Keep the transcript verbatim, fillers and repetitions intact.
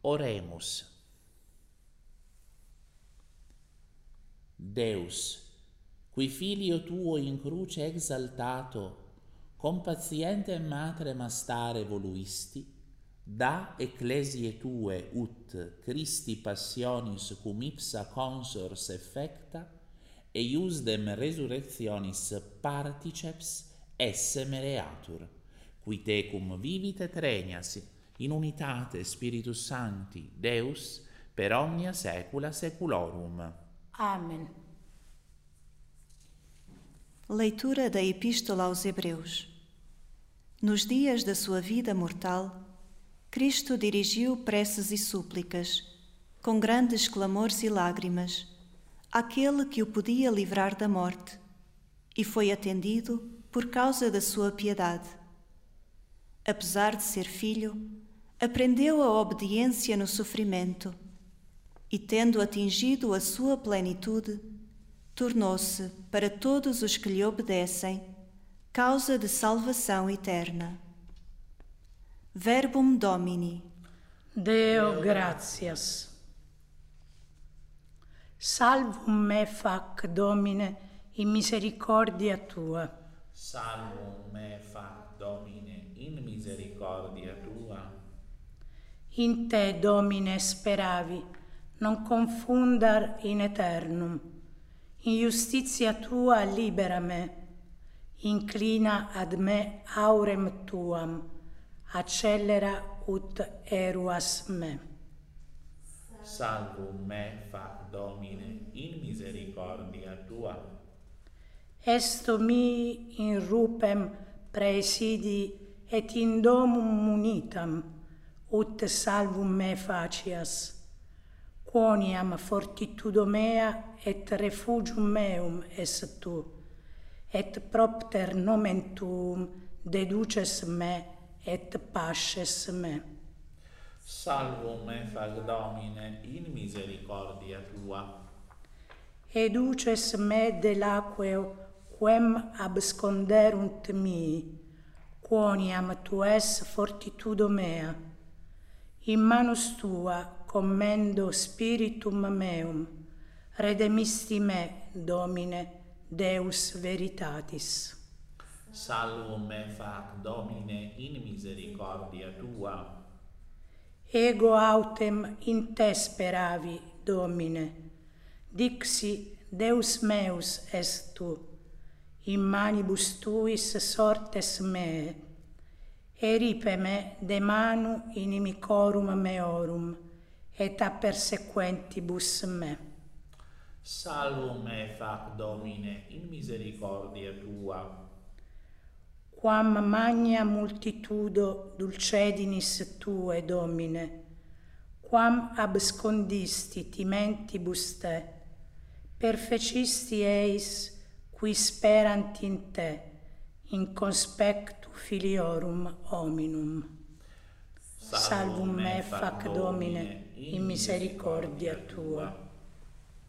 Oremus. Deus, qui Filio tuo in cruce exaltato, con patientem matrem astare voluisti, da ecclesiae tue ut Christi passionis cum ipsa consors effecta, eiusdem resurrectionis particeps esse mereatur, qui tecum vivit et regnas in unitate Spiritus Sancti, Deus, per omnia saecula saeculorum. Amém. Leitura da Epístola aos Hebreus. Nos dias da sua vida mortal, Cristo dirigiu preces e súplicas, com grandes clamores e lágrimas, àquele que o podia livrar da morte, e foi atendido por causa da sua piedade. Apesar de ser filho, aprendeu a obediência no sofrimento, e tendo atingido a sua plenitude, tornou-se, para todos os que lhe obedecem, causa de salvação eterna. Verbum Domini. Deo gratias. Salvum me fac, Domine, in misericordia tua. Salvum me fac, Domine, in misericordia tua. In te, Domine, speravi, non confundar in eternum. In justitia tua libera me, inclina ad me aurem tuam, accelera ut eruas me. Salvum me fac, Domine, in misericordia tua. Esto mi in rupem praesidi et in domum munitam, ut salvum me facias. Quoniam fortitudo mea et refugium meum es tu, et propter nomen tuum deduces me et pasces me. Salvum me fac, Domine, in misericordia tua. Educes me delaqueo quem absconderunt mii, quoniam tu es fortitudo mea. In manus tua commendo spiritum meum, redemisti me, Domine, Deus veritatis. Salvum me fac, Domine, in misericordia tua. Ego autem in te speravi, Domine. Dixi, Deus meus est tu, in manibus tuis sortes mee, eripe me de manu inimicorum meorum, et a persequentibus me. Salvum me fac, Domine, in misericordia tua. Quam magna multitudo dulcedinis tue, Domine, quam abscondisti timentibus te, perfecisti eis qui sperant in te, in conspectu filiorum hominum. Salvum me fac, Domine, in misericordia tua.